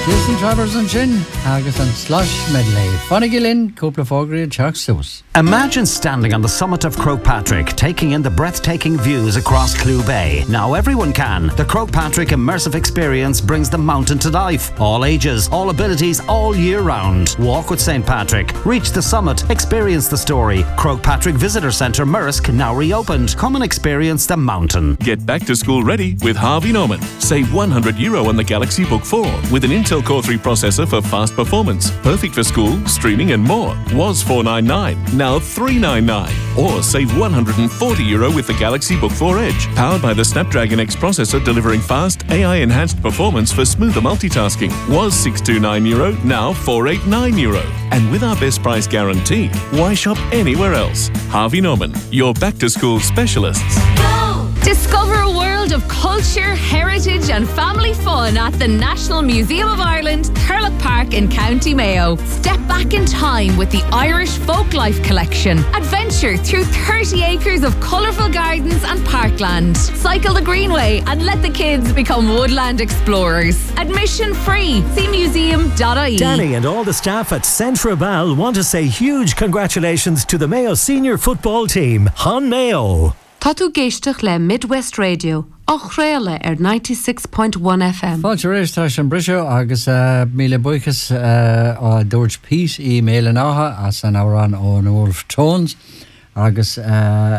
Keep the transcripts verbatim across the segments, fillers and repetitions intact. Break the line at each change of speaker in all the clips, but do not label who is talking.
Jason Travers and Shin, agus and Slush Medley. Fonigilin, Cúpla Fógraí, Chuck Seuss.
Imagine standing on the summit of Croagh Patrick, taking in the breathtaking views across Clew Bay. Now everyone can. The Croagh Patrick immersive experience brings the mountain to life. All ages, all abilities, all year round. Walk with Saint Patrick. Reach the summit. Experience the story. Croagh Patrick Visitor Centre, Murrisk, now reopened. Come and experience the mountain.
Get back to school ready with Harvey Norman. Save one hundred euro on the Galaxy Book four with an Intel Core three processor for fast performance. Perfect for school, streaming and more. Was four ninety-nine, now three ninety-nine. Or save one hundred forty euro with the Galaxy Book four Edge. Powered by the Snapdragon X processor, delivering fast, A I-enhanced performance for smoother multitasking. Was six twenty-nine euro, now four eighty-nine euro. And with our best price guarantee, why shop anywhere else? Harvey Norman, your back-to-school specialists.
Go! Discover a world of culture, heritage and family fun at the National Museum of Ireland, Thurlock Park in County Mayo. Step back in time with the Irish Folklife Collection. Adventure through thirty acres of colourful gardens and parkland. Cycle the Greenway and let the kids become woodland explorers. Admission free. See museum dot I E.
Danny and all the staff at Centra Bell want to say huge congratulations to the Mayo senior football team. Hon Mayo.
Tá tú géisteach le Midwest Radio, á chréile ar ninety-six point one F M.
Fáilte rééis tá sin briseo agus uh, míle buchas uh, á George Peace email an áha as an árán ó Wolf Tones agus uh,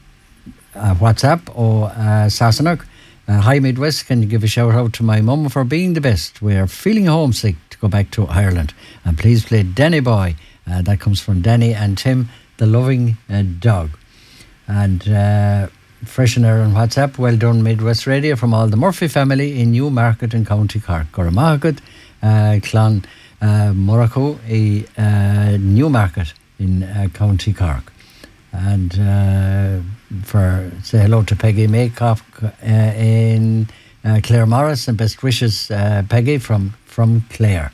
uh, WhatsApp ó uh, Sassenach. Uh, Hi Midwest, can you give a shout out to my mum for being the best? We are feeling homesick to go back to Ireland. And please play Danny Boy. Uh, that comes from Danny and Tim, the loving uh, dog. And uh, freshener on WhatsApp, well done Midwest Radio from all the Murphy family in Newmarket in County Cork. Goramagat, uh, Clan uh, Morocco, a uh, Newmarket in uh, County Cork. And uh, for say hello to Peggy Maycock uh, in uh, Clare Morris, and best wishes uh, Peggy from, from Clare.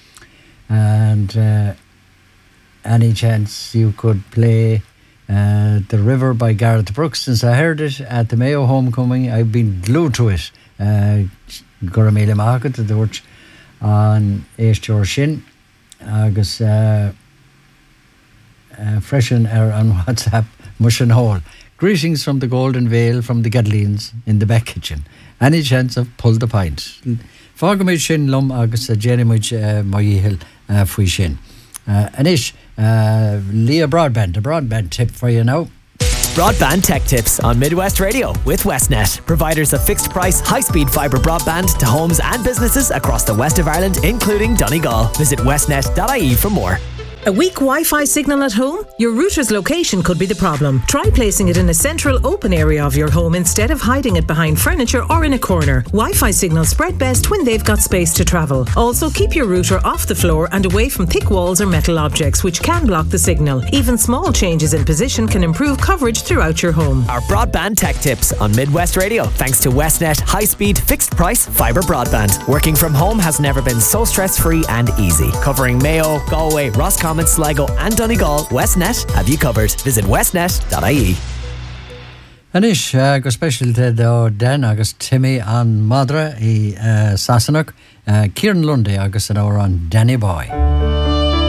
And uh, any chance you could play Uh, The River by Gareth Brooks? Since I heard it at the Mayo homecoming, I've been glued to it. Goramele Mahagat, the Dutch on Eishtjor Shin, Agus uh, uh, freshen air on WhatsApp, Mushin Hall. Greetings from the Golden Vale from the Gadleans in the back kitchen. Any chance of pull the pint? Fágamid Shin Lum Agus Jenimid Moyihil Fui Shin. Uh, Anish, uh, Leah Broadband, a broadband tip for you now.
Broadband Tech Tips on Midwest Radio with Westnet, providers of fixed price, high speed fibre broadband to homes and businesses across the west of Ireland, including Donegal. Visit westnet dot I E for more.
A weak Wi-Fi signal at home? Your router's location could be the problem. Try placing it in a central open area of your home instead of hiding it behind furniture or in a corner. Wi-Fi signals spread best when they've got space to travel. Also, keep your router off the floor and away from thick walls or metal objects which can block the signal. Even small changes in position can improve coverage throughout your home.
Our Broadband Tech Tips on Midwest Radio, thanks to Westnet high-speed, fixed-price fibre broadband. Working from home has never been so stress-free and easy. Covering Mayo, Galway, Roscommon, Sligo and Donegal, Westnet have you covered. Visit westnet dot I E.
Anish, uh, go special to the Dan agus Timmy and Madra i uh, Sassenach, uh, Kieran Lundy agus an hour on Danny Boy.